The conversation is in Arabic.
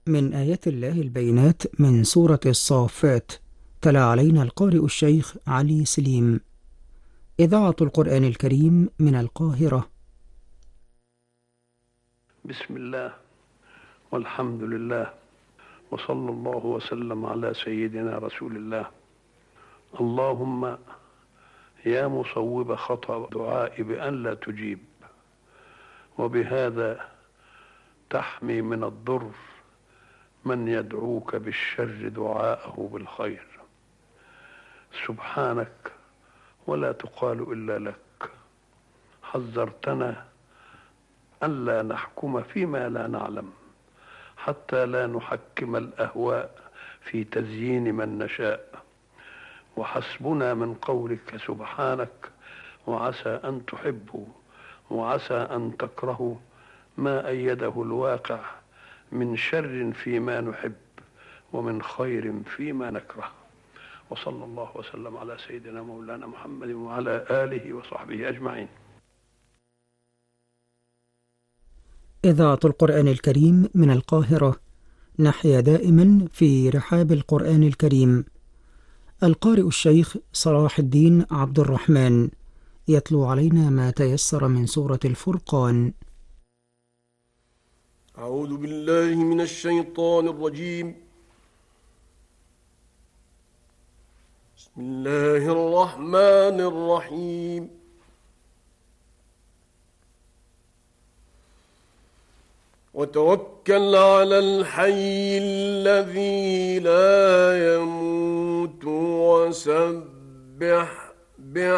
من آيات الله البينات من سورة الصافات. تلا علينا القارئ الشيخ علي سليم. إذاعة القرآن الكريم من القاهرة. بسم الله والحمد لله وصلى الله وسلم على سيدنا رسول الله. اللهم يا مصوب خطأ دعائي بأن لا تجيب، وبهذا تحمي من الضر من يدعوك بالشر دعاءه بالخير. سبحانك ولا تقال إلا لك. حذرتنا ألا نحكم فيما لا نعلم، حتى لا نحكم الأهواء في تزيين من نشاء، وحسبنا من قولك سبحانك وعسى أن تحبوا وعسى أن تكرهوا ما أيده الواقع من شر فيما نحب ومن خير فيما نكره. وصلى الله وسلم على سيدنا مولانا محمد وعلى آله وصحبه أجمعين. إذاعة القرآن الكريم من القاهرة. نحيا دائما في رحاب القرآن الكريم. القارئ الشيخ صلاح الدين عبد الرحمن يتلو علينا ما تيسر من سورة الفرقان. أعوذ بالله من الشيطان الرجيم. بسم الله الرحمن الرحيم. وتوكل على الحي الذي لا يموت وسبح